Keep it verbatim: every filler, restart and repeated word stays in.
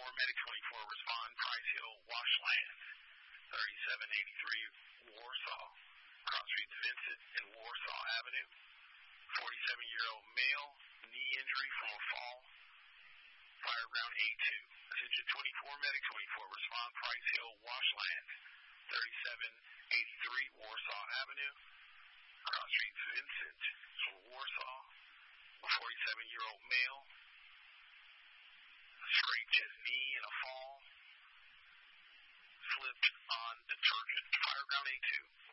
twenty-four, Medic twenty-four, respond, Price Hill, Washland, thirty-seven eighty-three, Warsaw, Cross Streets Vincent and Warsaw Avenue, forty-seven-year-old male, knee injury from a fall, Fireground A two. Attention twenty-four, Medic twenty-four, respond, Price Hill, Washland, thirty-seven eighty-three, Warsaw Avenue, Cross Streets Vincent, Warsaw, a forty-seven-year-old male, scraped his knee in a fall, slipped on detergent. Fireground A two.